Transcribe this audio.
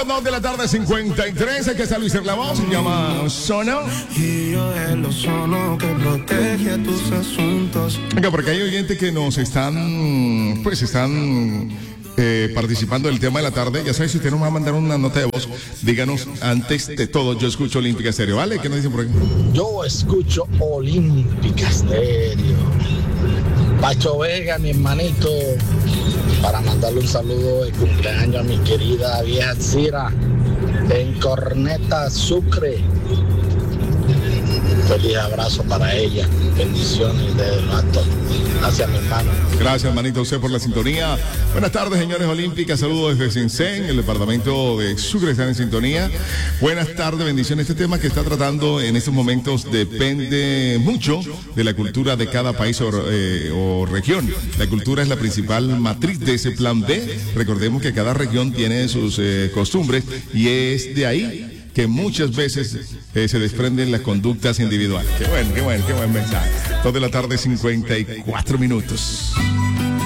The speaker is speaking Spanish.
2 de la tarde, 53. Aquí está Luis Erlavoz, se llama Sono. Y yo el ozono que protege tus asuntos. Venga, porque hay oyentes que nos están participando del tema de la tarde. Ya sabes, si usted nos va a mandar una nota de voz, díganos antes de todo. Yo escucho Olímpica Estéreo, ¿vale? ¿Qué nos dicen por aquí? Yo escucho Olímpica Estéreo. Pacho Vega, mi hermanito, para mandarle un saludo de cumpleaños a mi querida vieja Cira en Corneta, Sucre. Feliz abrazo para ella. Bendiciones de Mato. Gracias, mi hermano. Gracias, hermanito, a usted por la sintonía. Buenas tardes, señores Olímpicas. Saludos desde Sincén, el departamento de Sucre está en sintonía. Buenas tardes, bendiciones. Este tema que está tratando en estos momentos depende mucho de la cultura de cada país o región. La cultura es la principal matriz de ese plan B. Recordemos que cada región tiene sus costumbres y es de ahí que muchas veces se desprenden las conductas individuales. Qué buen mensaje. 2 de la tarde, 54 minutos.